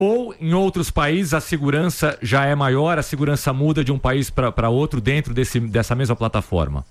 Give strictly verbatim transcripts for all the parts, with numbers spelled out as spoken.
Ou em outros países a segurança já é maior, a segurança muda de um país para outro dentro desse, dessa mesma plataforma?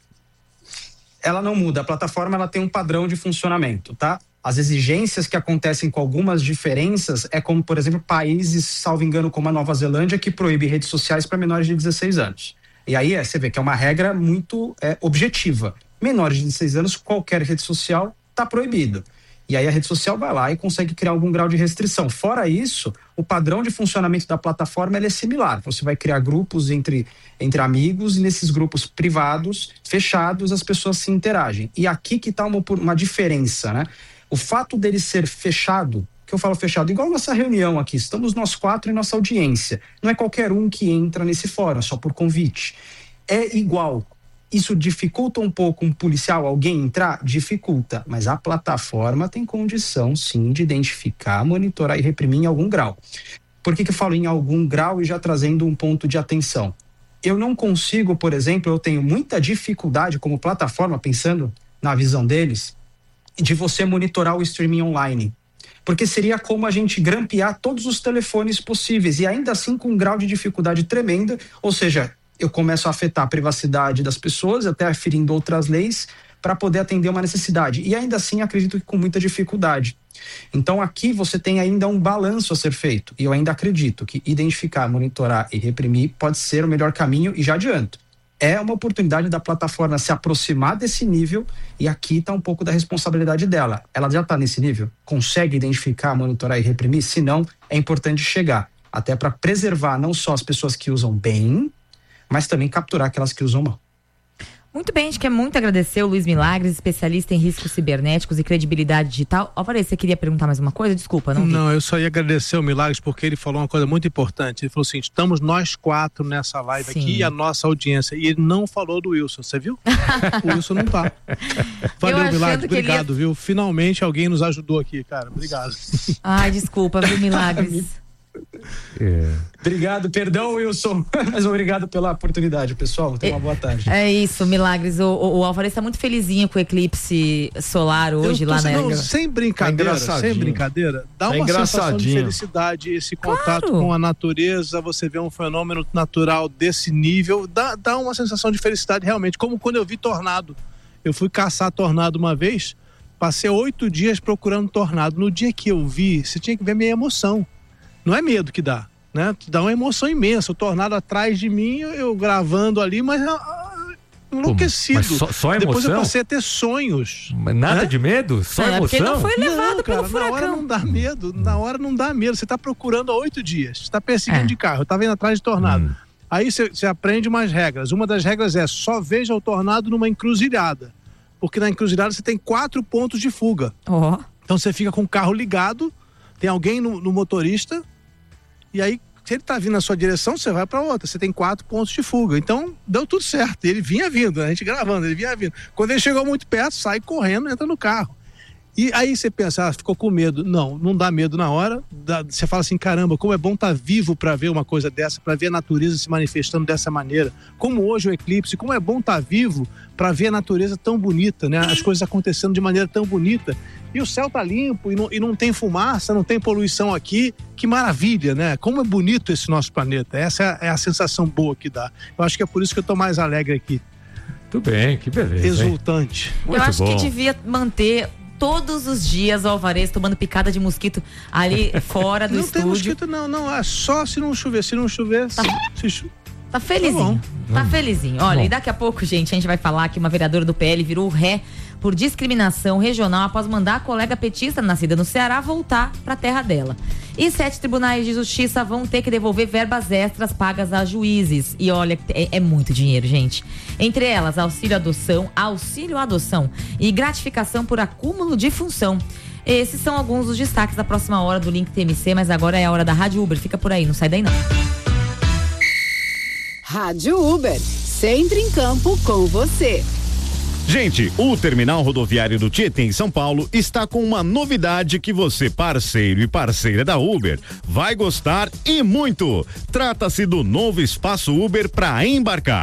Ela não muda, a plataforma ela tem um padrão de funcionamento, tá? As exigências que acontecem com algumas diferenças é como, por exemplo, países, salvo engano, como a Nova Zelândia, que proíbe redes sociais para menores de dezesseis anos. E aí é, você vê que é uma regra muito é, objetiva. Menores de dezesseis anos, qualquer rede social está proibido. E aí a rede social vai lá e consegue criar algum grau de restrição. Fora isso, o padrão de funcionamento da plataforma ele é similar. Você vai criar grupos entre, entre amigos e nesses grupos privados, fechados, as pessoas se interagem. E aqui que está uma, uma diferença, né? O fato dele ser fechado, que eu falo fechado, igual nossa reunião aqui, estamos nós quatro e nossa audiência. Não é qualquer um que entra nesse fórum, só por convite. É igual. Isso dificulta um pouco um policial, alguém entrar? Dificulta, mas a plataforma tem condição, sim, de identificar, monitorar e reprimir em algum grau. Por que que eu falo em algum grau e já trazendo um ponto de atenção? Eu não consigo, por exemplo, eu tenho muita dificuldade como plataforma, pensando na visão deles, de você monitorar o streaming online. Porque seria como a gente grampear todos os telefones possíveis e ainda assim com um grau de dificuldade tremenda, ou seja, eu começo a afetar a privacidade das pessoas, até aferindo outras leis, para poder atender uma necessidade. E ainda assim, acredito que com muita dificuldade. Então, aqui você tem ainda um balanço a ser feito. E eu ainda acredito que identificar, monitorar e reprimir pode ser o melhor caminho, e já adianto. É uma oportunidade da plataforma se aproximar desse nível, e aqui está um pouco da responsabilidade dela. Ela já está nesse nível? Consegue identificar, monitorar e reprimir? Se não, é importante chegar. Até para preservar não só as pessoas que usam bem, mas também capturar aquelas que usam mal. Muito bem, a gente quer muito agradecer o Luiz Milagres, especialista em riscos cibernéticos e credibilidade digital. Alvarez, você queria perguntar mais uma coisa? Desculpa, não vi. Não, eu só ia agradecer o Milagres porque ele falou uma coisa muito importante. Ele falou assim, estamos nós quatro nessa live Sim. aqui e a nossa audiência. E ele não falou do Wilson, você viu? O Wilson não tá. Valeu, Milagres, obrigado, ia... viu? Finalmente alguém nos ajudou aqui, cara. Obrigado. Ai, desculpa, viu, Milagres? É. Obrigado, perdão, Wilson, mas obrigado pela oportunidade, pessoal. Tenha uma boa tarde. É isso, Milagres. O, o, o Alvarez está muito felizinho com o eclipse solar hoje lá na não, sem brincadeira, tá sem brincadeira, dá tá uma sensação de felicidade, esse contato claro. com a natureza, você vê um fenômeno natural desse nível, dá, dá uma sensação de felicidade realmente, como quando eu vi tornado. Eu fui caçar tornado uma vez, passei oito dias procurando tornado. No dia que eu vi, você tinha que ver a minha emoção. Não é medo que dá, né? Dá uma emoção imensa. O tornado atrás de mim, eu, eu gravando ali, mas ah, enlouquecido. Pô, mas só, só emoção? Depois eu passei a ter sonhos. Mas nada né? de medo? Só é, emoção? Porque não foi levado não, cara, pelo furacão. Na hora não dá medo. Na hora não dá medo. Você tá procurando há oito dias. Você tá perseguindo é. de carro. Tá vendo atrás de tornado. Hum. Aí você aprende umas regras. Uma das regras é só veja o tornado numa encruzilhada. Porque na encruzilhada você tem quatro pontos de fuga. Oh. Então você fica com o carro ligado, tem alguém no, no motorista, e aí, se ele tá vindo na sua direção, você vai para outra. Você tem quatro pontos de fuga. Então, deu tudo certo. Ele vinha vindo, a gente gravando, ele vinha vindo. Quando ele chegou muito perto, sai correndo, entra no carro. E aí você pensa, ah, ficou com medo. Não, não dá medo na hora. Dá, você fala assim, caramba, como é bom estar vivo para ver uma coisa dessa, para ver a natureza se manifestando dessa maneira. Como hoje o eclipse, como é bom estar vivo para ver a natureza tão bonita, né? As coisas acontecendo de maneira tão bonita. E o céu tá limpo e não, e não tem fumaça, não tem poluição aqui. Que maravilha, né? Como é bonito esse nosso planeta. Essa é a, é a sensação boa que dá. Eu acho que é por isso que eu tô mais alegre aqui. Tudo bem, que beleza. Exultante. Eu Muito acho bom. que devia manter todos os dias o Alvarez tomando picada de mosquito ali fora do não estúdio. Não tem mosquito não, não. É só se não chover. Se não chover, tá. se, se Tá felizinho, tá, tá felizinho. Olha, bom. E daqui a pouco, gente, a gente vai falar que uma vereadora do P L virou ré por discriminação regional após mandar a colega petista nascida no Ceará voltar pra terra dela. E sete tribunais de justiça vão ter que devolver verbas extras pagas a juízes. E olha, é, é muito dinheiro, gente. Entre elas, auxílio adoção, auxílio adoção e gratificação por acúmulo de função. Esses são alguns dos destaques da próxima hora do Link T M C, mas agora é a hora da Rádio Uber. Fica por aí, não sai daí não. Rádio Uber, sempre em campo com você. Gente, o terminal rodoviário do Tietê em São Paulo está com uma novidade que você, parceiro e parceira da Uber, vai gostar e muito. Trata-se do novo espaço Uber para embarcar.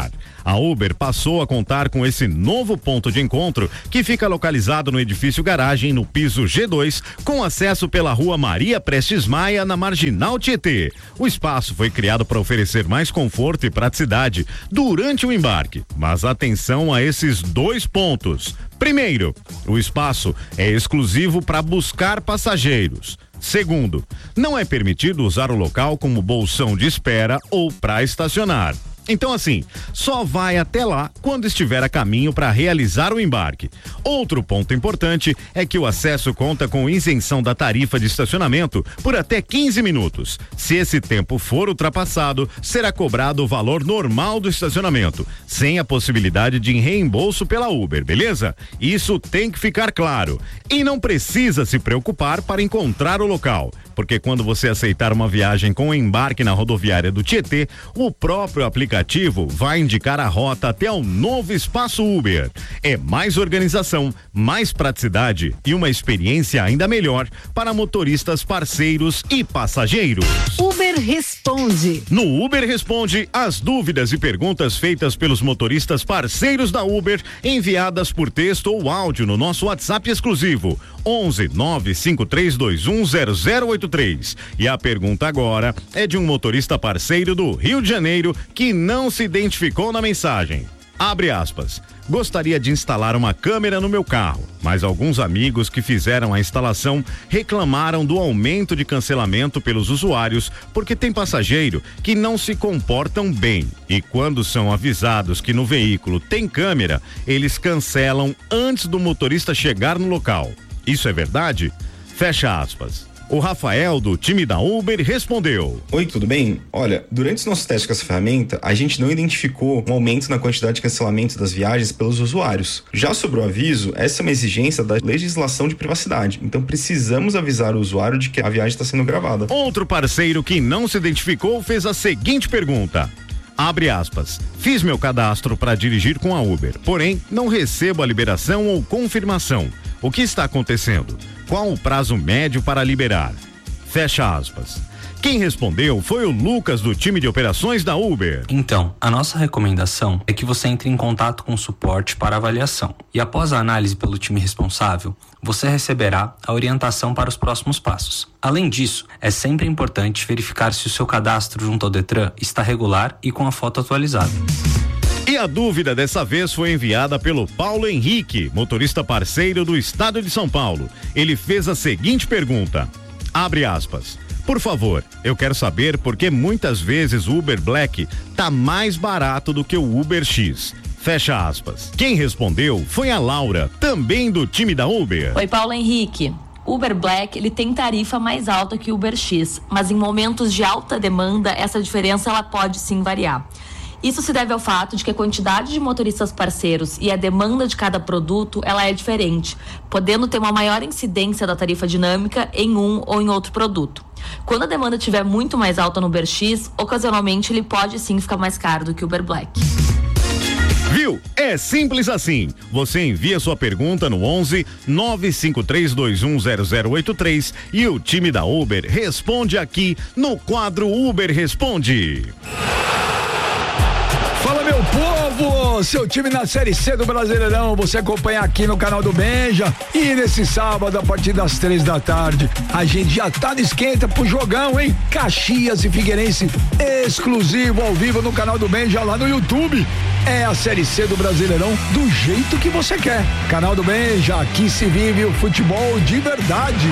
A Uber passou a contar com esse novo ponto de encontro, que fica localizado no edifício garagem, no piso G dois, com acesso pela rua Maria Prestes Maia, na Marginal Tietê. O espaço foi criado para oferecer mais conforto e praticidade durante o embarque. Mas atenção a esses dois pontos. Primeiro, o espaço é exclusivo para buscar passageiros. Segundo, não é permitido usar o local como bolsão de espera ou para estacionar. Então, assim, só vai até lá quando estiver a caminho para realizar o embarque. Outro ponto importante é que o acesso conta com isenção da tarifa de estacionamento por até quinze minutos. Se esse tempo for ultrapassado, será cobrado o valor normal do estacionamento, sem a possibilidade de reembolso pela Uber, beleza? Isso tem que ficar claro. E não precisa se preocupar para encontrar o local, porque quando você aceitar uma viagem com embarque na rodoviária do Tietê, o próprio aplicativo vai indicar a rota até o novo espaço Uber. É mais organização, mais praticidade e uma experiência ainda melhor para motoristas parceiros e passageiros. Uber Responde. No Uber Responde, as dúvidas e perguntas feitas pelos motoristas parceiros da Uber, enviadas por texto ou áudio no nosso WhatsApp exclusivo onze nove cinco três dois um zero zero oito três. E a pergunta agora é de um motorista parceiro do Rio de Janeiro que não se identificou na mensagem. Abre aspas. Gostaria de instalar uma câmera no meu carro, mas alguns amigos que fizeram a instalação reclamaram do aumento de cancelamento pelos usuários porque tem passageiro que não se comportam bem e quando são avisados que no veículo tem câmera, eles cancelam antes do motorista chegar no local. Isso é verdade? Fecha aspas. O Rafael, do time da Uber, respondeu. Oi, tudo bem? Olha, durante os nossos testes com essa ferramenta, a gente não identificou um aumento na quantidade de cancelamentos das viagens pelos usuários. Já sobre o aviso, essa é uma exigência da legislação de privacidade, então precisamos avisar o usuário de que a viagem está sendo gravada. Outro parceiro que não se identificou fez a seguinte pergunta. Abre aspas. Fiz meu cadastro para dirigir com a Uber, porém não recebo a liberação ou confirmação. O que está acontecendo? Qual o prazo médio para liberar? Fecha aspas. Quem respondeu foi o Lucas, do time de operações da Uber. Então, a nossa recomendação é que você entre em contato com o suporte para avaliação. E após a análise pelo time responsável, você receberá a orientação para os próximos passos. Além disso, é sempre importante verificar se o seu cadastro junto ao Detran está regular e com a foto atualizada. E a dúvida dessa vez foi enviada pelo Paulo Henrique, motorista parceiro do estado de São Paulo. Ele fez a seguinte pergunta, abre aspas. Por favor, eu quero saber por que muitas vezes o Uber Black tá mais barato do que o Uber X. Fecha aspas. Quem respondeu foi a Laura, também do time da Uber. Oi, Paulo Henrique. Uber Black, ele tem tarifa mais alta que o Uber X, mas em momentos de alta demanda, essa diferença ela pode sim variar. Isso se deve ao fato de que a quantidade de motoristas parceiros e a demanda de cada produto, ela é diferente, podendo ter uma maior incidência da tarifa dinâmica em um ou em outro produto. Quando a demanda estiver muito mais alta no Uber X, ocasionalmente ele pode sim ficar mais caro do que o Uber Black. Viu? É simples assim. Você envia sua pergunta no onze nove cinco três dois um zero zero oito três e o time da Uber responde aqui no quadro Uber Responde. Fala, meu povo, seu time na Série C do Brasileirão, você acompanha aqui no canal do Benja e nesse sábado a partir das três da tarde, a gente já tá no esquenta pro jogão, hein? Caxias e Figueirense, exclusivo ao vivo no canal do Benja lá no YouTube. É a Série C do Brasileirão do jeito que você quer. Canal do Benja, aqui se vive o futebol de verdade.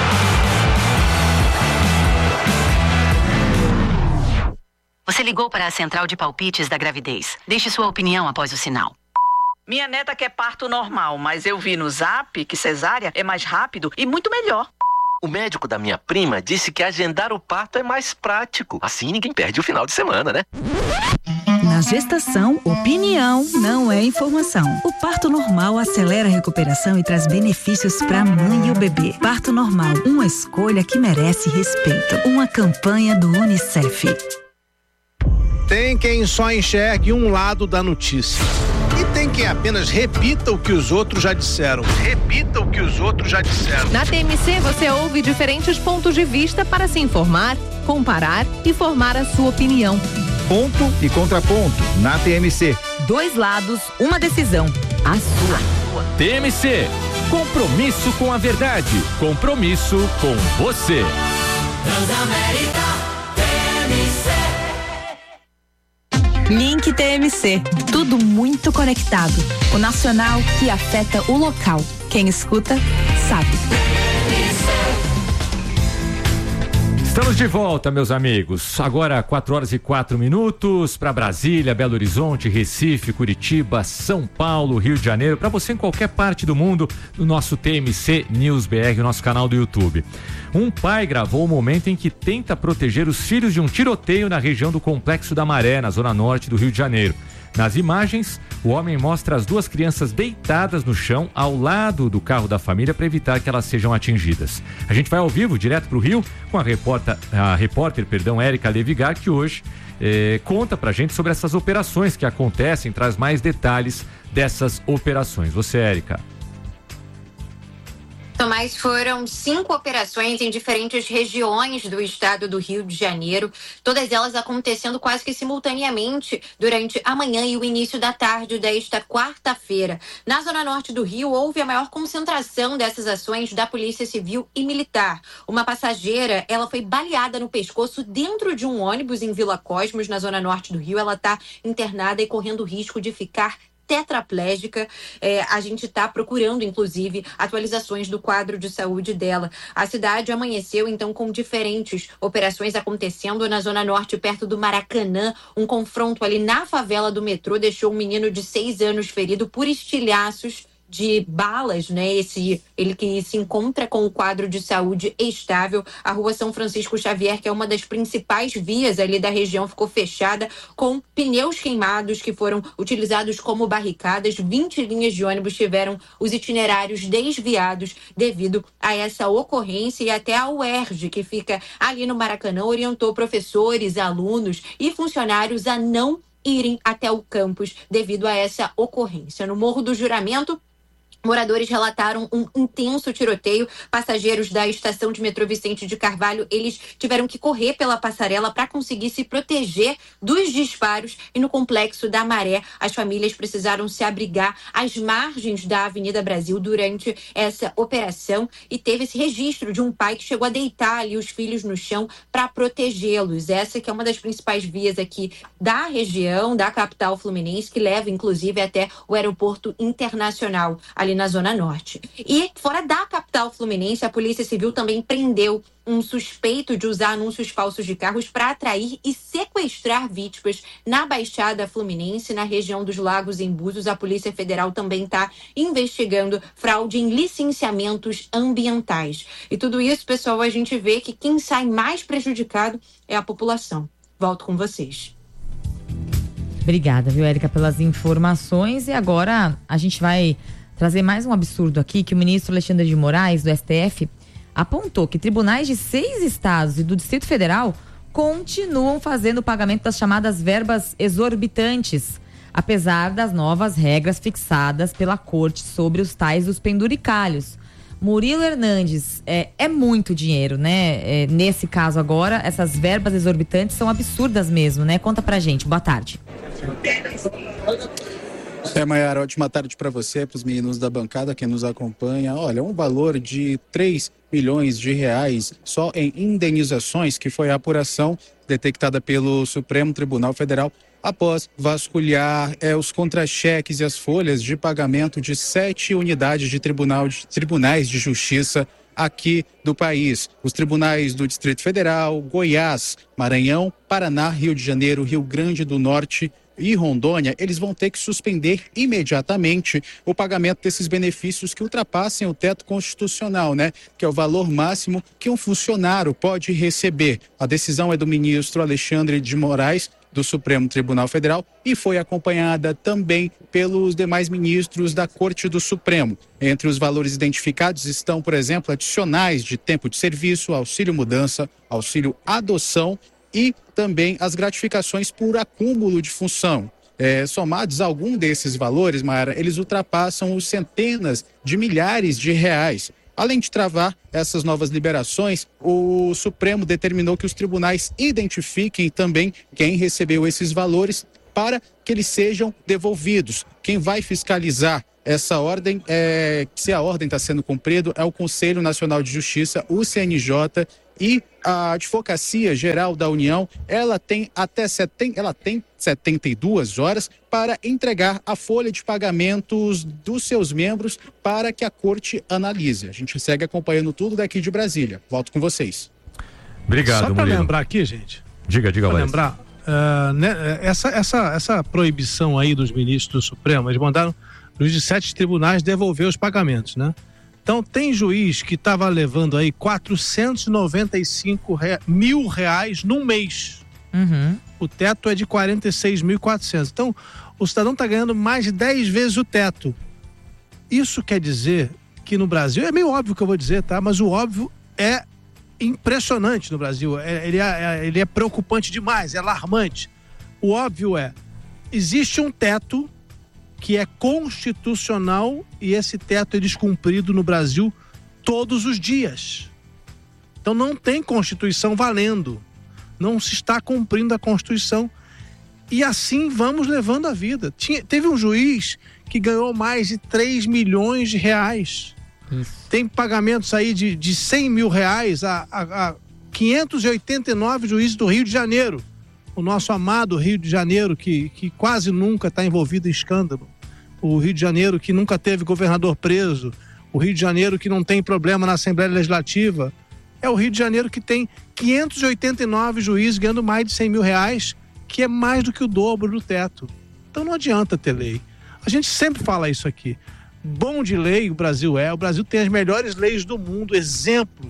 Você ligou para a central de palpites da gravidez. Deixe sua opinião após o sinal. Minha neta quer parto normal, mas eu vi no Zap que cesárea é mais rápido e muito melhor. O médico da minha prima disse que agendar o parto é mais prático. Assim ninguém perde o final de semana, né? Na gestação, opinião não é informação. O parto normal acelera a recuperação e traz benefícios para a mãe e o bebê. Parto normal, uma escolha que merece respeito. Uma campanha do Unicef. Tem quem só enxergue um lado da notícia. E tem quem apenas repita o que os outros já disseram. Repita o que os outros já disseram. Na T M C você ouve diferentes pontos de vista para se informar, comparar e formar a sua opinião. Ponto e contraponto na T M C, Dois lados, uma decisão. A sua. T M C. Compromisso com a verdade. Compromisso com você. Transamérica T M C. Link T M C. Tudo muito conectado. O nacional que afeta o local. Quem escuta, sabe. Estamos de volta, meus amigos. Agora quatro horas e quatro minutos para Brasília, Belo Horizonte, Recife, Curitiba, São Paulo, Rio de Janeiro, para você em qualquer parte do mundo, no nosso T M C News B R, o nosso canal do YouTube. Um pai gravou o momento em que tenta proteger os filhos de um tiroteio na região do Complexo da Maré, na zona norte do Rio de Janeiro. Nas imagens, o homem mostra as duas crianças deitadas no chão ao lado do carro da família para evitar que elas sejam atingidas. A gente vai ao vivo, direto para o Rio, com a repórter, a repórter, perdão, Érica Levigar, que hoje eh, conta pra gente sobre essas operações que acontecem, traz mais detalhes dessas operações. Você, Érica. Tomás, foram cinco operações em diferentes regiões do estado do Rio de Janeiro, todas elas acontecendo quase que simultaneamente durante a manhã e o início da tarde desta quarta-feira. Na zona norte do Rio, houve a maior concentração dessas ações da Polícia Civil e Militar. Uma passageira, ela foi baleada no pescoço dentro de um ônibus em Vila Cosmos, na zona norte do Rio. Ela está internada e correndo risco de ficar tetraplégica. É, a gente está procurando, inclusive, atualizações do quadro de saúde dela. A cidade amanheceu, então, com diferentes operações acontecendo na Zona Norte, perto do Maracanã. Um confronto ali na favela do metrô deixou um menino de seis anos ferido por estilhaços de balas, né? Esse, ele que se encontra com o quadro de saúde estável. A rua São Francisco Xavier, que é uma das principais vias ali da região, ficou fechada com pneus queimados que foram utilizados como barricadas. vinte linhas de ônibus tiveram os itinerários desviados devido a essa ocorrência, e até a U E R J, que fica ali no Maracanã, orientou professores, alunos e funcionários a não irem até o campus devido a essa ocorrência. No Morro do Juramento, moradores relataram um intenso tiroteio. Passageiros da estação de metrô Vicente de Carvalho, eles tiveram que correr pela passarela para conseguir se proteger dos disparos. E no Complexo da Maré, as famílias precisaram se abrigar às margens da Avenida Brasil durante essa operação. E teve esse registro de um pai que chegou a deitar ali os filhos no chão para protegê-los. Essa que é uma das principais vias aqui da região, da capital fluminense, que leva inclusive até o aeroporto internacional ali na Zona Norte. E fora da capital fluminense, a Polícia Civil também prendeu um suspeito de usar anúncios falsos de carros para atrair e sequestrar vítimas na Baixada Fluminense, na região dos Lagos, em Búzios. A Polícia Federal também está investigando fraude em licenciamentos ambientais. E tudo isso, pessoal, a gente vê que quem sai mais prejudicado é a população. Volto com vocês. Obrigada, viu, Érica, pelas informações. E agora a gente vai trazer mais um absurdo aqui, que o ministro Alexandre de Moraes, do S T F, apontou que tribunais de seis estados e do Distrito Federal continuam fazendo o pagamento das chamadas verbas exorbitantes, apesar das novas regras fixadas pela corte sobre os tais dos penduricalhos. Murilo Hernandes, é, é muito dinheiro, né? É, nesse caso agora, essas verbas exorbitantes são absurdas mesmo, né? Conta pra gente. Boa tarde. É, Maiara, ótima tarde para você, para os meninos da bancada que nos acompanha. Olha, um valor de três milhões de reais só em indenizações, que foi a apuração detectada pelo Supremo Tribunal Federal após vasculhar é, os contra-cheques e as folhas de pagamento de sete unidades de, tribunal, de tribunais de justiça aqui do país. Os tribunais do Distrito Federal, Goiás, Maranhão, Paraná, Rio de Janeiro, Rio Grande do Norte e Rondônia, eles vão ter que suspender imediatamente o pagamento desses benefícios que ultrapassem o teto constitucional, né? Que é o valor máximo que um funcionário pode receber. A decisão é do ministro Alexandre de Moraes, do Supremo Tribunal Federal, e foi acompanhada também pelos demais ministros da Corte do Supremo. Entre os valores identificados estão, por exemplo, adicionais de tempo de serviço, auxílio mudança, auxílio adoção e também as gratificações por acúmulo de função. É, somados a algum desses valores, Mara, eles ultrapassam os centenas de milhares de reais. Além de travar essas novas liberações, o Supremo determinou que os tribunais identifiquem também quem recebeu esses valores para que eles sejam devolvidos. Quem vai fiscalizar essa ordem, é, se a ordem está sendo cumprida, é o Conselho Nacional de Justiça, o C N J, e a Advocacia Geral da União. Ela tem até setenta, ela tem setenta e duas horas para entregar a folha de pagamentos dos seus membros para que a corte analise. A gente segue acompanhando tudo daqui de Brasília. Volto com vocês. Obrigado, Só para Murilo. lembrar aqui, gente. Diga, diga, Para Alex. lembrar, uh, né, essa, essa, essa proibição aí dos ministros do Supremo, eles mandaram os de sete tribunais devolver os pagamentos, né? Então, tem juiz que estava levando aí quatrocentos e noventa e cinco rea- mil reais num mês. Uhum. O teto é de quarenta e seis mil e quatrocentos. Então, o cidadão está ganhando mais de dez vezes o teto. Isso quer dizer que no Brasil, é meio óbvio o que eu vou dizer, tá? Mas o óbvio é impressionante no Brasil. É, ele, é, ele é preocupante demais, é alarmante. O óbvio é, existe um teto que é constitucional e esse teto é descumprido no Brasil todos os dias. Então não tem Constituição valendo. Não se está cumprindo a Constituição. E assim vamos levando a vida. Tinha, teve um juiz que ganhou mais de três milhões de reais. Isso. Tem pagamentos aí de, de cem mil reais a, a, a quinhentos e oitenta e nove juízes do Rio de Janeiro. O nosso amado Rio de Janeiro, que, que quase nunca está envolvido em escândalo. O Rio de Janeiro que nunca teve governador preso. O Rio de Janeiro que não tem problema na Assembleia Legislativa. É o Rio de Janeiro que tem quinhentos e oitenta e nove juízes ganhando mais de cem mil reais, que é mais do que o dobro do teto. Então não adianta ter lei. A gente sempre fala isso aqui. Bom de lei o Brasil é. O Brasil tem as melhores leis do mundo, exemplo.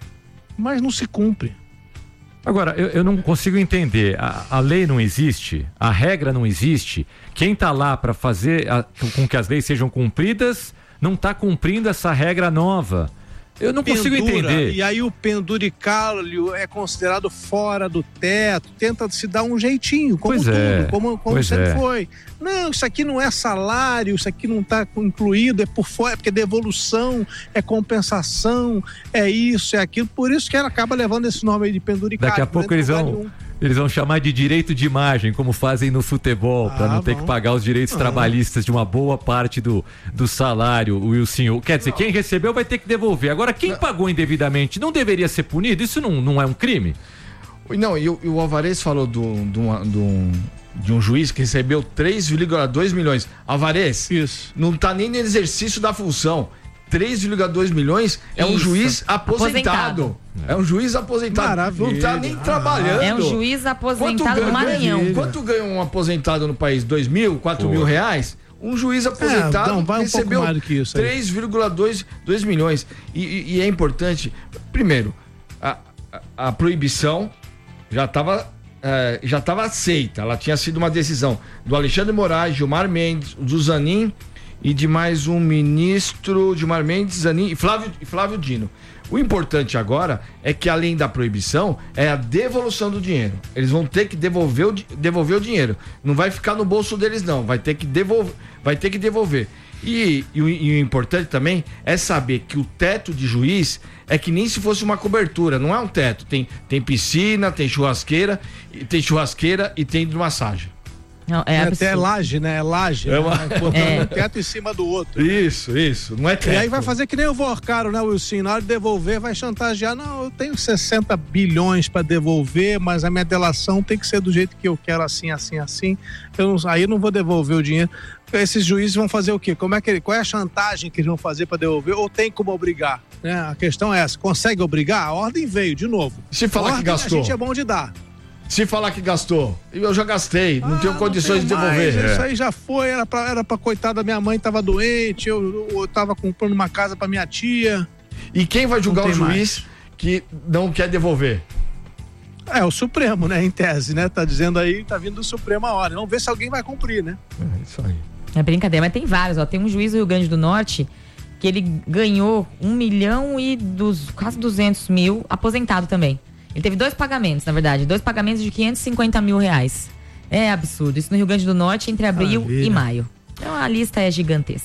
Mas não se cumpre. Agora, eu, eu não consigo entender. A, a lei não existe, a regra não existe. Quem está lá para fazer a, com que as leis sejam cumpridas não está cumprindo essa regra nova. Eu não consigo Pendura, entender. E aí o penduricalho é considerado fora do teto, tenta se dar um jeitinho, como Pois tudo, é, como, como pois sempre é. foi. Não, isso aqui não é salário, isso aqui não está incluído, é por fora, é porque é devolução, é compensação, é isso, é aquilo. Por isso que ela acaba levando esse nome aí de penduricalho. Daqui a pouco eles vão, eles vão chamar de direito de imagem, como fazem no futebol, para Ah, não ter bom. que pagar os direitos Ah. trabalhistas de uma boa parte do, do salário, Wilson. Quer dizer, quem recebeu vai ter que devolver. Agora, quem pagou indevidamente não deveria ser punido? Isso não, não é um crime? Não, e o, e o Alvarez falou do, do, do, de um juiz que recebeu três vírgula dois milhões. Alvarez, Isso. não tá nem no exercício da função. três vírgula dois milhões é um Isso. juiz aposentado. Aposentado. É um juiz aposentado. Maravilha. Não tá nem trabalhando. É um juiz aposentado ganha- no Maranhão. Quanto ganha um aposentado no país? Dois mil, quatro mil reais? Um juiz aposentado não, vai um pouco recebeu mais do que isso aí. três vírgula dois milhões. E, e- e é importante, primeiro, a, a, a proibição já estava já estava aceita. Ela tinha sido uma decisão do Alexandre Moraes, Gilmar Mendes, do Zanin e de mais um ministro, Gilmar Mendes, Zanin e Flávio, e Flávio Dino. O importante agora é que, além da proibição, é a devolução do dinheiro. Eles vão ter que devolver o, di- devolver o dinheiro. Não vai ficar no bolso deles, não. Vai ter que devolver. Vai ter que devolver. E, e o, e o importante também é saber que o teto de juiz é que nem se fosse uma cobertura, não é um teto. Tem, tem piscina, tem churrasqueira, e tem churrasqueira e tem massagem. Não, é É absurdo. até laje, né? É laje. É uma- né? Botando É. um teto em cima do outro. Isso, isso. Não é teto. E aí vai fazer que nem o Vorcaro, né, Wilson? Na hora de devolver, vai chantagear. Não, eu tenho sessenta bilhões para devolver, mas a minha delação tem que ser do jeito que eu quero, assim, assim, assim. Eu não, aí eu não vou devolver o dinheiro. Esses juízes vão fazer o quê? Como é que, qual é a chantagem que eles vão fazer para devolver? Ou tem como obrigar? Né? A questão é essa. Consegue obrigar? A ordem veio, de novo. Se falar que Ordem, gastou. A gente é bom de dar. Se falar que gastou, eu já gastei, não Ah, tenho condições não de tenho mais, devolver. Isso aí já foi, era pra, era pra coitada da minha mãe, tava doente, eu, eu tava comprando uma casa pra minha tia. E quem vai julgar Não o tem juiz que não quer devolver? É, o Supremo, né, em tese, né, tá dizendo aí, tá vindo do Supremo a hora. Vamos ver se alguém vai cumprir, né? É isso aí. É brincadeira, mas tem vários, ó. Tem um juiz do Rio Grande do Norte que ele ganhou um milhão e dos, quase duzentos mil, aposentado também. Ele teve dois pagamentos, na verdade, dois pagamentos de quinhentos e cinquenta mil reais. É absurdo. Isso no Rio Grande do Norte entre abril Maravilha. e maio. Então a lista é gigantesca.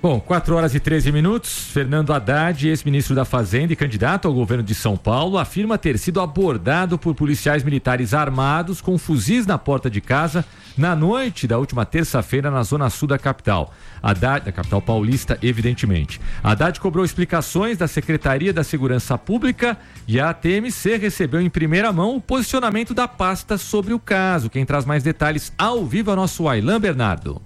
Bom, quatro horas e treze minutos. Fernando Haddad, ex-ministro da Fazenda e candidato ao governo de São Paulo, afirma ter sido abordado por policiais militares armados com fuzis na porta de casa na noite da última terça-feira na zona sul da capital. Haddad, da capital paulista, evidentemente. Haddad cobrou explicações da Secretaria da Segurança Pública e a T M C recebeu em primeira mão o posicionamento da pasta sobre o caso. Quem traz mais detalhes ao vivo é o nosso Aylan Bernardo.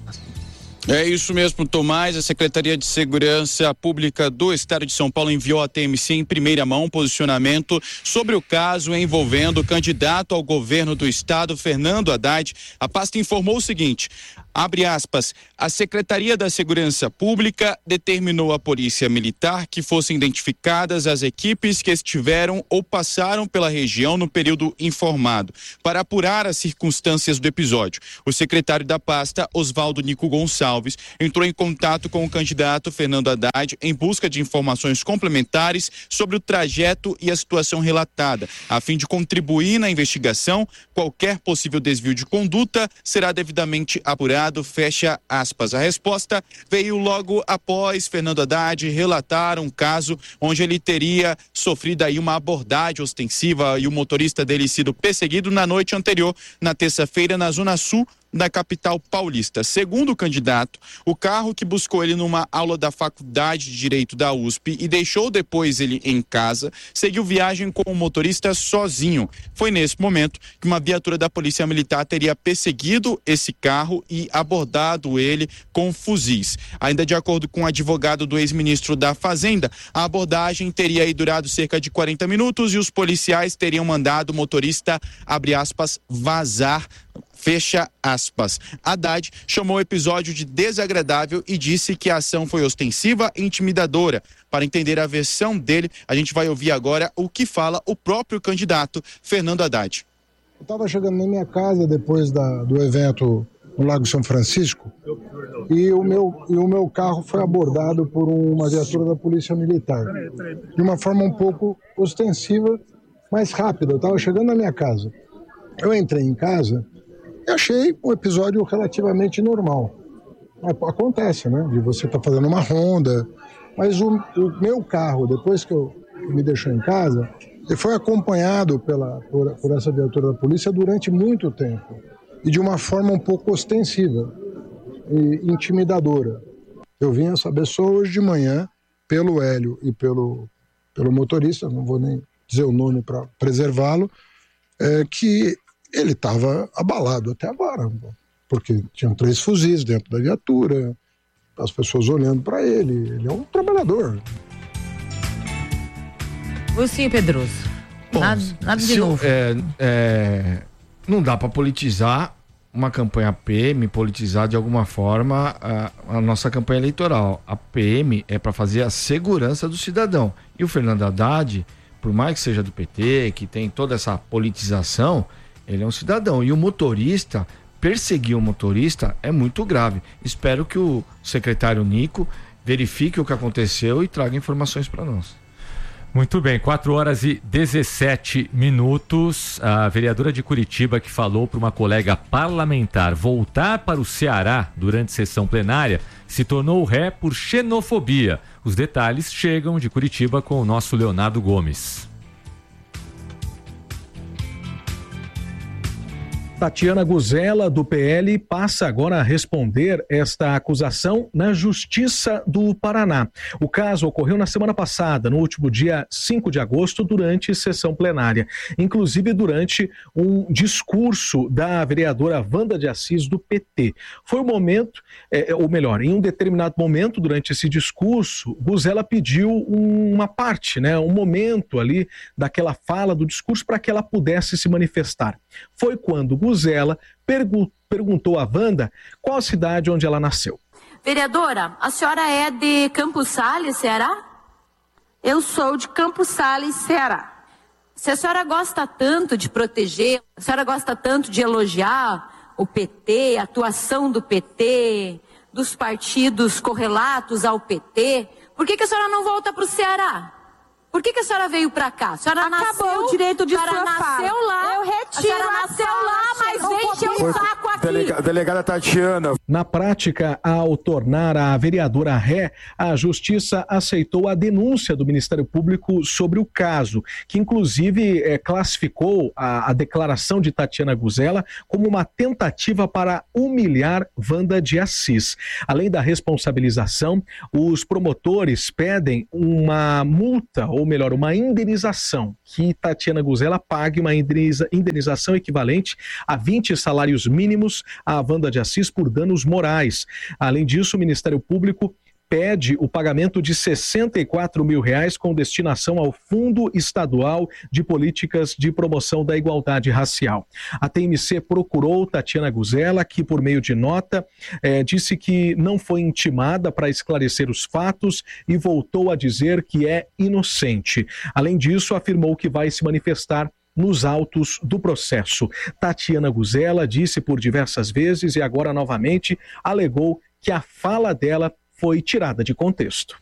É isso mesmo, Tomás. A Secretaria de Segurança Pública do Estado de São Paulo enviou à T M C em primeira mão um posicionamento sobre o caso envolvendo o candidato ao governo do Estado, Fernando Haddad. A pasta informou o seguinte, abre aspas, a Secretaria da Segurança Pública determinou à Polícia Militar que fossem identificadas as equipes que estiveram ou passaram pela região no período informado, para apurar as circunstâncias do episódio. O secretário da pasta, Oswaldo Nico Gonçalves, entrou em contato com o candidato Fernando Haddad em busca de informações complementares sobre o trajeto e a situação relatada. A fim de contribuir na investigação, qualquer possível desvio de conduta será devidamente apurado, fecha aspas. A resposta veio logo após Fernando Haddad relatar um caso onde ele teria sofrido aí uma abordagem ostensiva e o motorista dele sido perseguido na noite anterior, na terça-feira, na zona sul da capital paulista. Segundo o candidato, o carro que buscou ele numa aula da Faculdade de Direito da U S P e deixou depois ele em casa, seguiu viagem com o motorista sozinho. Foi nesse momento que uma viatura da Polícia Militar teria perseguido esse carro e abordado ele com fuzis. Ainda de acordo com o advogado do ex-ministro da Fazenda, a abordagem teria aí durado cerca de quarenta minutos e os policiais teriam mandado o motorista, abre aspas, vazar, fecha aspas. Haddad chamou o episódio de desagradável e disse que a ação foi ostensiva e intimidadora. Para entender a versão dele, a gente vai ouvir agora o que fala o próprio candidato Fernando Haddad. Eu estava chegando na minha casa depois da, do evento no Lago São Francisco e o, meu, e o meu carro foi abordado por uma viatura da Polícia Militar de uma forma um pouco ostensiva, mas rápida. Eu estava chegando na minha casa. Eu entrei em casa e achei um episódio relativamente normal. Acontece, né? De você estar tá fazendo uma ronda, mas o, o meu carro, depois que eu que me deixou em casa, ele foi acompanhado pela, por, por essa viatura da polícia durante muito tempo e de uma forma um pouco ostensiva e intimidadora. Eu vim a saber só hoje de manhã, pelo Hélio e pelo, pelo motorista, não vou nem dizer o nome para preservá-lo, é, que ele estava abalado até agora, porque tinham três fuzis dentro da viatura, as pessoas olhando para ele, ele é um trabalhador. Ursinho Pedroso. Bom, nada, nada de novo. É, é, não dá para politizar uma campanha P M, politizar de alguma forma a, a nossa campanha eleitoral. A P M é para fazer a segurança do cidadão. E o Fernando Haddad, por mais que seja do P T, que tem toda essa politização, ele é um cidadão. E o motorista, perseguir o motorista é muito grave. Espero que o secretário Nico verifique o que aconteceu e traga informações para nós. Muito bem, quatro horas e dezessete minutos. A vereadora de Curitiba, que falou para uma colega parlamentar voltar para o Ceará durante sessão plenária, se tornou ré por xenofobia. Os detalhes chegam de Curitiba com o nosso Leonardo Gomes. Tatiana Guzella, do P L, passa agora a responder esta acusação na Justiça do Paraná. O caso ocorreu na semana passada, no último dia cinco de agosto, durante sessão plenária. Inclusive durante um discurso da vereadora Wanda de Assis, do P T. Foi o momento, é, ou melhor, em um determinado momento durante esse discurso, Guzella pediu uma parte, né, um momento ali daquela fala do discurso para que ela pudesse se manifestar. Foi quando Guzella pergu- perguntou a Wanda qual a cidade onde ela nasceu. Vereadora, a senhora é de Campos Sales, Ceará? Eu sou de Campos Sales, Ceará. Se a senhora gosta tanto de proteger, a senhora gosta tanto de elogiar o P T, a atuação do P T, dos partidos correlatos ao P T, por que que a senhora não volta para o Ceará? Por que que a senhora veio pra cá? A senhora Acabou nasceu, o direito de a senhora sua nasceu fala. lá. Eu retiro a senhora a nasceu fala, lá, mas chegou vem encher o comigo. saco aqui. Delega, delegada Tatiana, Na prática, ao tornar a vereadora ré, a Justiça aceitou a denúncia do Ministério Público sobre o caso, que inclusive é, classificou a, a declaração de Tatiana Guzela como uma tentativa para humilhar Wanda de Assis. Além da responsabilização, os promotores pedem uma multa, ou melhor, uma indenização, que Tatiana Guzela pague uma indeniza, indenização equivalente a vinte salários mínimos a Wanda de Assis por danos morais. Além disso, o Ministério Público pede o pagamento de sessenta e quatro mil reais com destinação ao Fundo Estadual de Políticas de Promoção da Igualdade Racial. A T M C procurou Tatiana Guzela, que por meio de nota eh, disse que não foi intimada para esclarecer os fatos e voltou a dizer que é inocente. Além disso, afirmou que vai se manifestar nos autos do processo. Tatiana Guzela disse por diversas vezes e agora novamente alegou que a fala dela foi tirada de contexto.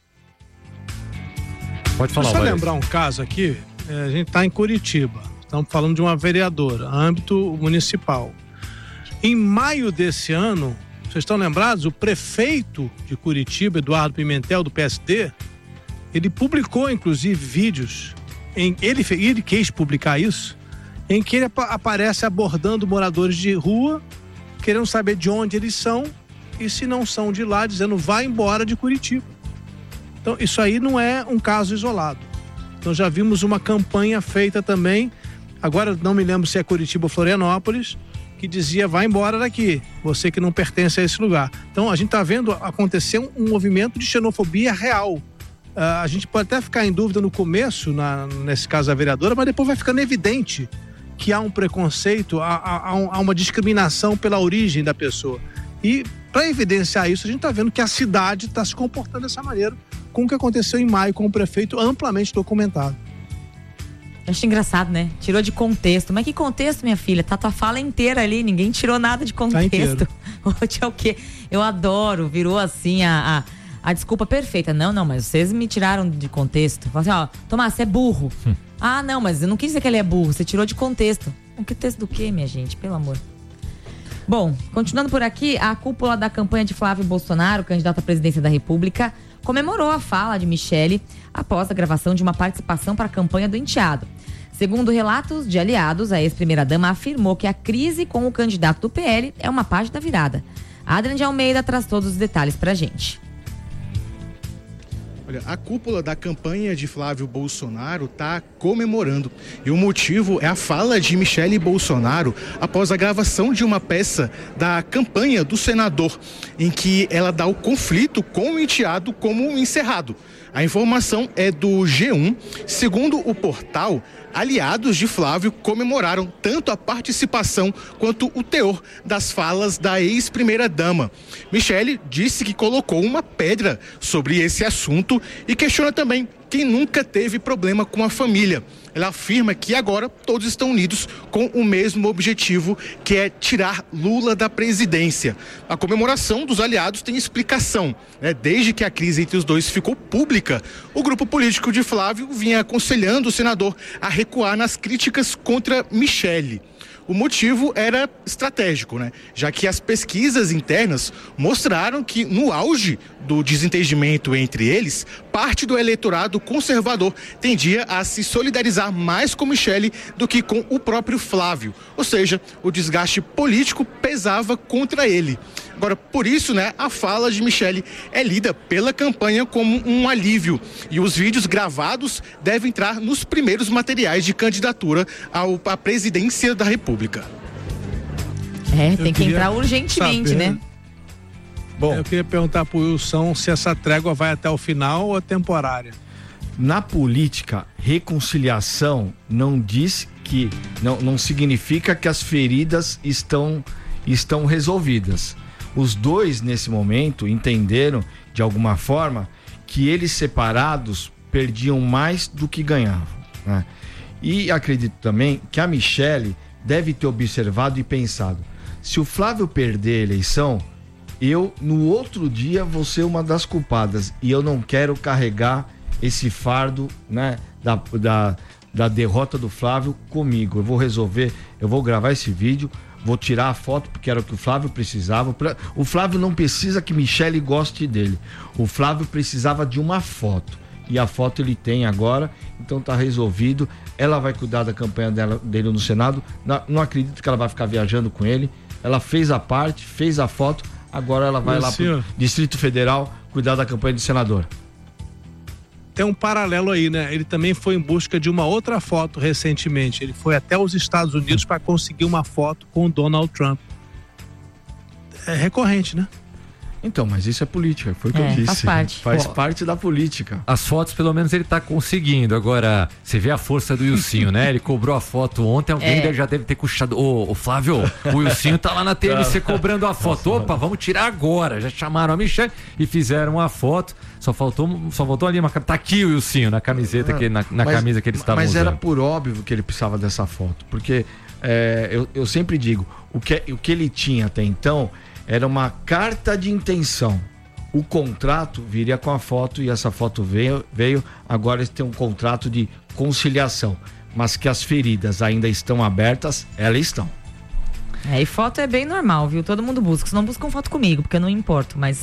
Pode falar, Deixa eu vai. lembrar um caso aqui, é, a gente está em Curitiba, estamos falando de uma vereadora, âmbito municipal. Em maio desse ano, vocês estão lembrados, o prefeito de Curitiba, Eduardo Pimentel, do P S D, ele publicou inclusive vídeos, em, ele, ele quis publicar isso, em que ele ap- aparece abordando moradores de rua, querendo saber de onde eles são, e se não são de lá, dizendo vai embora de Curitiba. Então isso aí não é um caso isolado. Então já vimos uma campanha feita também, agora não me lembro se é Curitiba ou Florianópolis, que dizia vai embora daqui, você que não pertence a esse lugar. Então a gente está vendo acontecer um, um movimento de xenofobia real. Uh, a gente pode até ficar em dúvida no começo, na, nesse caso a vereadora, mas depois vai ficando evidente que há um preconceito, há, há, há uma discriminação pela origem da pessoa. E para evidenciar isso, a gente está vendo que a cidade está se comportando dessa maneira, com o que aconteceu em maio com o prefeito amplamente documentado. Eu acho engraçado, né? Tirou de contexto. Mas que contexto, minha filha? Tá tua fala inteira ali, ninguém tirou nada de contexto. Tá o quê? Eu adoro, virou assim a, a, a desculpa perfeita. Não, não, mas vocês me tiraram de contexto. Fala assim, ó, Tomás, você é burro. Hum. Ah, não, mas eu não quis dizer que ele é burro, você tirou de contexto. Um contexto do quê, minha gente? Pelo amor. Bom, continuando por aqui, a cúpula da campanha de Flávio Bolsonaro, candidato à presidência da República, comemorou a fala de Michele após a gravação de uma participação para a campanha do enteado. Segundo relatos de aliados, a ex-primeira-dama afirmou que a crise com o candidato do P L é uma página virada. Adrian de Almeida traz todos os detalhes pra gente. Olha, a cúpula da campanha de Flávio Bolsonaro está comemorando. E o motivo é a fala de Michele Bolsonaro após a gravação de uma peça da campanha do senador, em que ela dá o conflito com o enteado como encerrado. A informação é do G um. Segundo o portal, aliados de Flávio comemoraram tanto a participação quanto o teor das falas da ex-primeira-dama. Michele disse que colocou uma pedra sobre esse assunto e questiona também quem nunca teve problema com a família. Ela afirma que agora todos estão unidos com o mesmo objetivo, que é tirar Lula da presidência. A comemoração dos aliados tem explicação, né? Desde que a crise entre os dois ficou pública, o grupo político de Flávio vinha aconselhando o senador a recuar nas críticas contra Michele. O motivo era estratégico, né? Já que as pesquisas internas mostraram que, no auge do desentendimento entre eles, parte do eleitorado conservador tendia a se solidarizar mais com Michele do que com o próprio Flávio. Ou seja, o desgaste político pesava contra ele. Agora, por isso, né, a fala de Michele é lida pela campanha como um alívio. E os vídeos gravados devem entrar nos primeiros materiais de candidatura ao, à presidência da República. É, tem que entrar urgentemente, saber, né? Bom, eu queria perguntar pro Wilson se essa trégua vai até o final ou é temporária. Na política, reconciliação não diz que, não, não significa que as feridas estão, estão resolvidas. Os dois, nesse momento, entenderam, de alguma forma, que eles separados perdiam mais do que ganhavam, né? E acredito também que a Michele deve ter observado e pensado: se o Flávio perder a eleição, eu, no outro dia, vou ser uma das culpadas. E eu não quero carregar esse fardo, né, da, da, da derrota do Flávio comigo. Eu vou resolver, eu vou gravar esse vídeo, vou tirar a foto, porque era o que o Flávio precisava. O Flávio não precisa que Michele goste dele. O Flávio precisava de uma foto. E a foto ele tem agora, então tá resolvido. Ela vai cuidar da campanha dela, dele no Senado. Não, não acredito que ela vai ficar viajando com ele. Ela fez a parte, fez a foto, agora ela vai lá pro Distrito Federal cuidar da campanha de senador. Tem um paralelo aí, né? Ele também foi em busca de uma outra foto recentemente. Ele foi até os Estados Unidos para conseguir uma foto com o Donald Trump. É recorrente, né? Então, mas isso é política, foi o que É, eu disse. faz parte. Faz Pô, parte da política. As fotos, pelo menos, ele tá conseguindo. Agora, você vê a força do Wilsinho, né? Ele cobrou a foto ontem, alguém É. já deve ter puxado. Ô, ô, Flávio, o Wilsinho tá lá na T M C cobrando a foto. Opa, vamos tirar agora. Já chamaram a Michelle e fizeram a foto. Só faltou, só faltou ali uma. Tá aqui o Wilsinho na camiseta, que, na, na Mas- camisa que eles estavam Mas usando. era por óbvio que ele precisava dessa foto, porque é, eu, eu sempre digo, o que, o que ele tinha até então era uma carta de intenção. O contrato viria com a foto e essa foto veio, veio. Agora eles têm um contrato de conciliação, mas que as feridas ainda estão abertas, elas estão. É, e foto é bem normal, viu? Todo mundo busca. Se não buscam foto comigo, porque eu não importo, mas.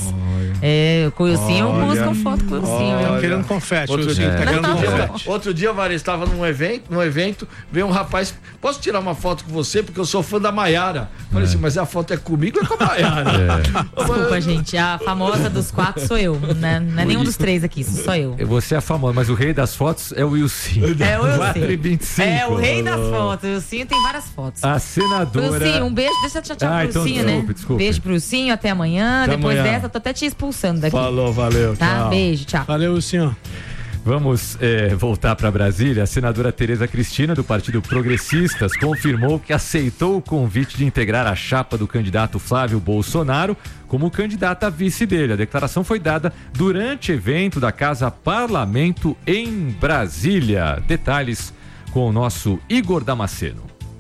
É, com o Wilsinho buscam foto com o Wilsinho. Olha. viu? Querendo confete, Outro Wilsinho, dia, tá querendo outro dia, confete. outro dia, Varia, estava num evento, num evento, veio um rapaz, posso tirar uma foto com você? Porque eu sou fã da Maiara. Falei assim, mas a foto é comigo ou é com a Maiara? Desculpa, gente. A famosa dos quatro sou eu. Né? Não é nenhum dos três aqui, sou eu. Você é famoso, mas o rei das fotos é o Wilsinho. É o Wilsinho. quatro e vinte e cinco. É o rei das fotos. O Wilsinho tem várias fotos. A senadora. Wilsinho, um beijo. Deixa eu te tchau Ah, pro então Wilsinho, desculpe, né? desculpe. Beijo pro Wilsinho, até amanhã. Até Depois amanhã. dessa, tô até te expulsando daqui. Falou, valeu, Tá? tchau. Beijo, tchau. Valeu, Wilsinho. Vamos eh, voltar para Brasília. A senadora Tereza Cristina, do Partido Progressistas, confirmou que aceitou o convite de integrar a chapa do candidato Flávio Bolsonaro como candidata a vice dele. A declaração foi dada durante evento da Casa Parlamento em Brasília. Detalhes com o nosso Igor Damasceno.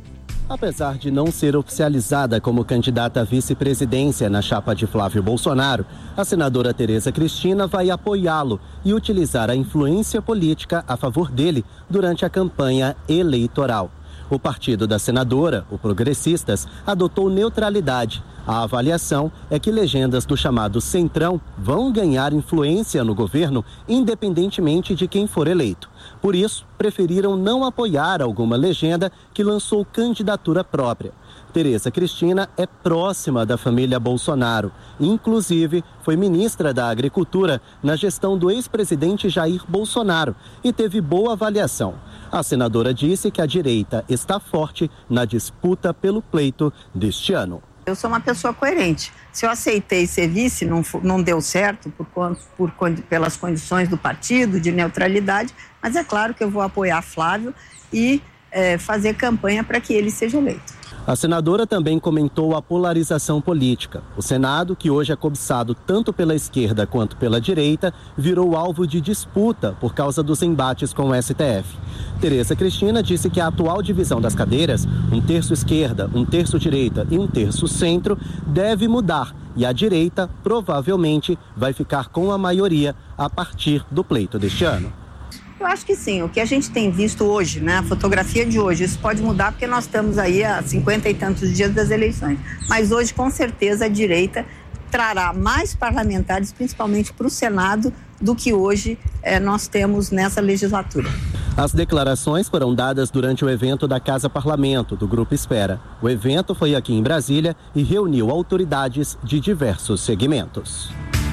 Apesar de não ser oficializada como candidata à vice-presidência na chapa de Flávio Bolsonaro, a senadora Tereza Cristina vai apoiá-lo e utilizar a influência política a favor dele durante a campanha eleitoral. O partido da senadora, o Progressistas, adotou neutralidade. A avaliação é que legendas do chamado Centrão vão ganhar influência no governo, independentemente de quem for eleito. Por isso, preferiram não apoiar alguma legenda que lançou candidatura própria. Tereza Cristina é próxima da família Bolsonaro. Inclusive, foi ministra da Agricultura na gestão do ex-presidente Jair Bolsonaro e teve boa avaliação. A senadora disse que a direita está forte na disputa pelo pleito deste ano. Eu sou uma pessoa coerente. Se eu aceitei ser vice, não, não deu certo por, por, pelas condições do partido, de neutralidade, mas é claro que eu vou apoiar Flávio e é, fazer campanha para que ele seja eleito. A senadora também comentou a polarização política. O Senado, que hoje é cobiçado tanto pela esquerda quanto pela direita, virou alvo de disputa por causa dos embates com o S T F. Tereza Cristina disse que a atual divisão das cadeiras, um terço esquerda, um terço direita e um terço centro, deve mudar e a direita provavelmente vai ficar com a maioria a partir do pleito deste ano. Eu acho que sim, o que a gente tem visto hoje, né, a fotografia de hoje, isso pode mudar porque nós estamos aí há cinquenta e tantos dias das eleições, mas hoje com certeza a direita trará mais parlamentares, principalmente para o Senado, do que hoje eh, nós temos nessa legislatura. As declarações foram dadas durante o evento da Casa Parlamento, do Grupo Espera. O evento foi aqui em Brasília e reuniu autoridades de diversos segmentos.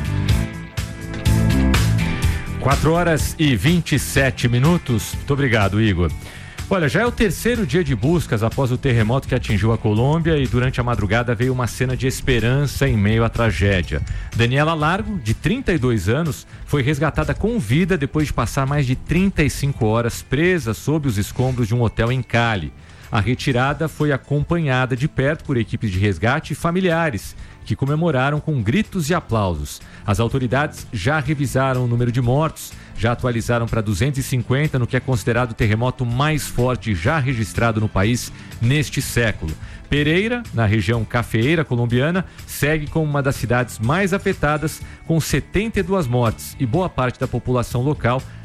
quatro horas e vinte e sete minutos. Muito obrigado, Igor. Olha, já é o terceiro dia de buscas após o terremoto que atingiu a Colômbia e durante a madrugada veio uma cena de esperança em meio à tragédia. Daniela Largo, de trinta e dois anos, foi resgatada com vida depois de passar mais de trinta e cinco horas presa sob os escombros de um hotel em Cali. A retirada foi acompanhada de perto por equipes de resgate e familiares, que comemoraram com gritos e aplausos. As autoridades já revisaram o número de mortos, já atualizaram para duzentos e cinquenta no que é considerado o terremoto mais forte já registrado no país neste século. Pereira, na região cafeeira colombiana, segue como uma das cidades mais afetadas, com setenta e duas mortes, e boa parte da população local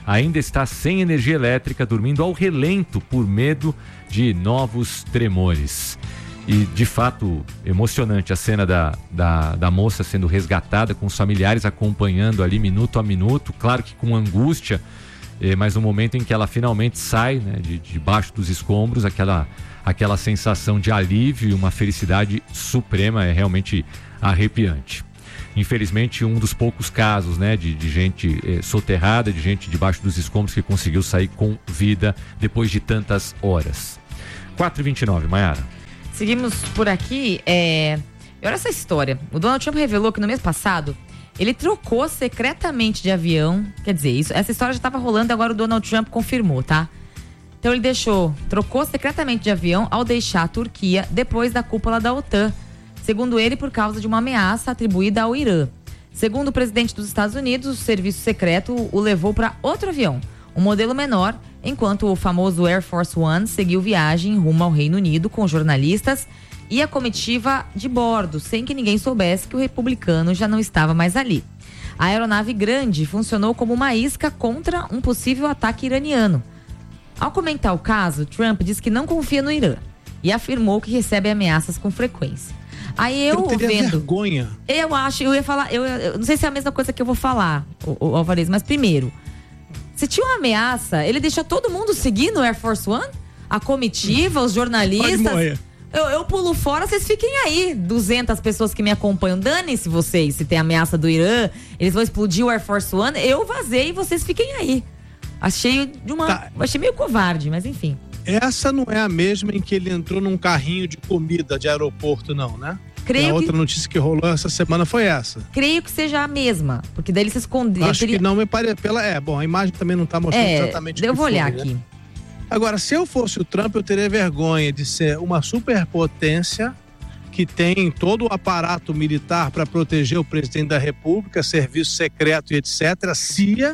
ainda está sem energia elétrica, dormindo ao relento por medo de novos tremores. E, de fato, emocionante a cena da, da, da moça sendo resgatada, com os familiares acompanhando ali minuto a minuto, claro que com angústia, eh, mas no momento em que ela finalmente sai, né, de, de debaixo dos escombros, aquela, aquela sensação de alívio e uma felicidade suprema é realmente arrepiante. Infelizmente, um dos poucos casos, né, de, de gente eh, soterrada, de gente debaixo dos escombros que conseguiu sair com vida depois de tantas horas. quatro e vinte e nove, Maiara. Seguimos por aqui. É... Olha essa história. O Donald Trump revelou que no mês passado ele trocou secretamente de avião. Quer dizer, isso, essa história já estava rolando e agora o Donald Trump confirmou, tá? Então ele deixou, trocou secretamente de avião ao deixar a Turquia depois da cúpula da OTAN. Segundo ele, por causa de uma ameaça atribuída ao Irã. Segundo o presidente dos Estados Unidos, o serviço secreto o levou para outro avião, um modelo menor, enquanto o famoso Air Force One seguiu viagem rumo ao Reino Unido com jornalistas e a comitiva de bordo, sem que ninguém soubesse que o republicano já não estava mais ali. A aeronave grande funcionou como uma isca contra um possível ataque iraniano. Ao comentar o caso, Trump disse que não confia no Irã e afirmou que recebe ameaças com frequência. Aí eu, eu teria vendo, vergonha. Eu acho, eu ia falar, eu, eu não sei se é a mesma coisa que eu vou falar, o, o Alvarez, mas primeiro, se tinha uma ameaça, ele deixou todo mundo seguir no Air Force One? A comitiva, os jornalistas. Eu, eu pulo fora, vocês fiquem aí. duzentas pessoas que me acompanham. Dane-se vocês, se tem ameaça do Irã, eles vão explodir o Air Force One. Eu vazei e vocês fiquem aí. Achei de uma. Tá. Achei meio covarde, mas enfim. Essa não é a mesma em que ele entrou num carrinho de comida de aeroporto, não, né? Creio a outra que... notícia que rolou essa semana foi essa. Creio que seja a mesma, porque daí ele se escondeu. Acho teria... que não me parece. Pela... É, bom, a imagem também não tá mostrando é, exatamente o eu que vou foi, olhar né? aqui. Agora, se eu fosse o Trump, eu teria vergonha de ser uma superpotência que tem todo o aparato militar para proteger o presidente da República, serviço secreto e etcétera. C I A,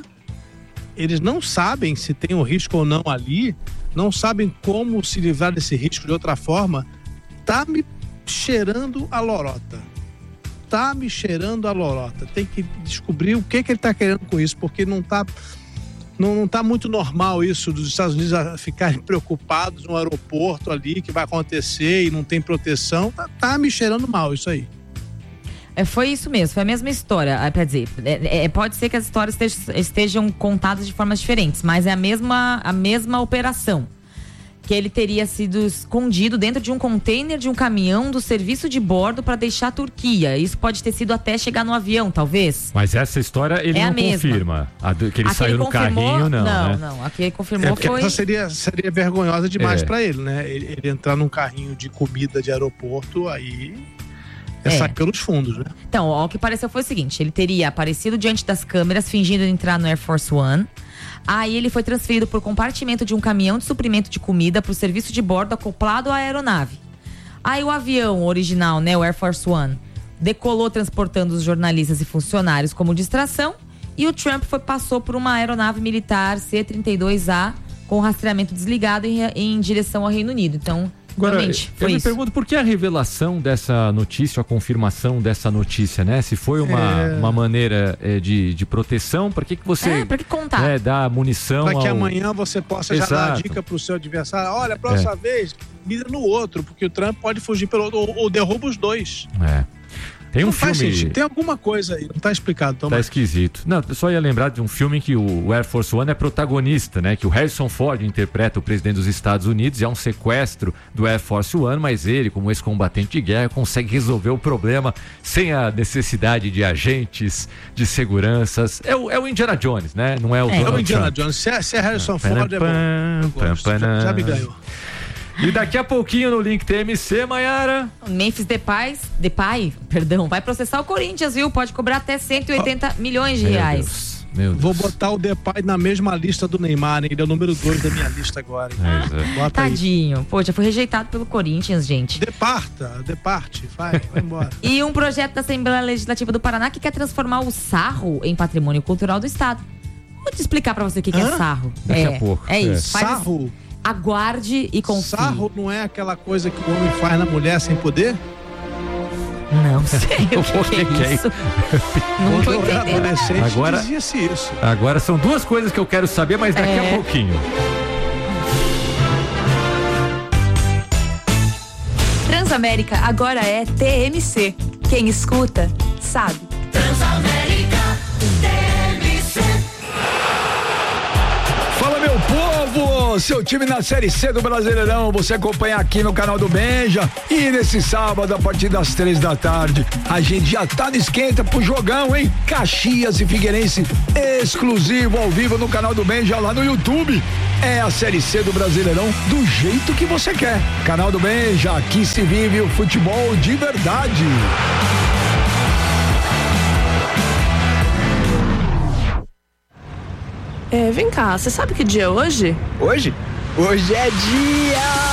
eles não sabem se tem um risco ou não ali, não sabem como se livrar desse risco de outra forma. Tá me cheirando a lorota. Tá me cheirando a lorota. Tem que descobrir o que, que ele tá querendo com isso, porque não tá, não, não tá muito normal isso dos Estados Unidos a ficarem preocupados no aeroporto ali, que vai acontecer e não tem proteção. Tá, tá me cheirando mal isso aí. É, foi isso mesmo, foi a mesma história. Quer dizer, é, é, pode ser que as histórias estejam, estejam contadas de formas diferentes, mas é a mesma, a mesma operação. Que ele teria sido escondido dentro de um container de um caminhão do serviço de bordo para deixar a Turquia. Isso pode ter sido até chegar no avião, talvez. Mas essa história ele é não a mesma. confirma. A do, que ele Aqui saiu ele no carrinho, não. Não, né? não. Aqui ele confirmou é foi. Essa seria, seria vergonhosa demais É. para ele, né? Ele, ele entrar num carrinho de comida de aeroporto, aí é, É. sair pelos fundos, né? Então, ó, o que pareceu foi o seguinte: ele teria aparecido diante das câmeras, fingindo entrar no Air Force One. Aí ele foi transferido por compartimento de um caminhão de suprimento de comida para o serviço de bordo acoplado à aeronave. Aí o avião original, né, o Air Force One, decolou transportando os jornalistas e funcionários como distração, e o Trump foi, passou por uma aeronave militar C trinta e dois A com rastreamento desligado em, em direção ao Reino Unido. Então, Agora, realmente, eu foi me isso. pergunto por que a revelação dessa notícia, a confirmação dessa notícia, né? Se foi uma, É. uma maneira é, de, de proteção, para que, que você É, pra que contar? né, dá munição Para que ao... amanhã você possa já dar a Exato. dica pro seu adversário. Olha, a próxima vez, mira no outro, porque o Trump pode fugir pelo outro, ou, ou derruba os dois. É. Tem um não faz filme... sentido. Tem alguma coisa aí, não tá explicado, Tomás. Tá esquisito. Não, eu só ia lembrar de um filme em que o Air Force One é protagonista, né? Que o Harrison Ford interpreta o presidente dos Estados Unidos e há um sequestro do Air Force One, mas ele, como ex-combatente de guerra, consegue resolver o problema sem a necessidade de agentes, de seguranças. É o, é o Indiana Jones, né? Não é o É, Donald o Indiana Trump. Jones. Se é, se é Harrison Ah, Ford, é bom. Eu pam, gosto. pam, Já, já me pam. ganhou. E daqui a pouquinho no Link T M C, Maiara. Memphis Depay, Depay, perdão, vai processar o Corinthians, viu? Pode cobrar até cento e oitenta milhões de Meu reais. Deus, meu Deus. Vou botar o Depay na mesma lista do Neymar, hein? Ele é o número dois da minha lista agora. Hein? É, Bota aí. Tadinho. Pô, já foi rejeitado pelo Corinthians, gente. Departa, departe, vai, vai embora. E um projeto da Assembleia Legislativa do Paraná que quer transformar o sarro em patrimônio cultural do Estado. Vou te explicar pra você o que, que é Hã? sarro. Daqui é, a pouco, É é. isso. Faz- Sarro? Aguarde e confie. Sarro não é aquela coisa que o homem faz na mulher sem poder? Não sei o que, que, que é isso. Não tô entendendo. Agora, dizia-se isso. agora são duas coisas que eu quero saber, mas daqui É. a pouquinho. Transamérica agora é T M C. Quem escuta, sabe. Transamérica T M C. Fala, meu povo! Seu time na Série C do Brasileirão, você acompanha aqui no canal do Benja. E nesse sábado, a partir das três da tarde, a gente já tá no esquenta pro jogão, hein? Caxias e Figueirense, exclusivo ao vivo no canal do Benja lá no YouTube. É a Série C do Brasileirão do jeito que você quer. Canal do Benja, aqui se vive o futebol de verdade. É, vem cá, você sabe que dia é hoje? Hoje? Hoje é dia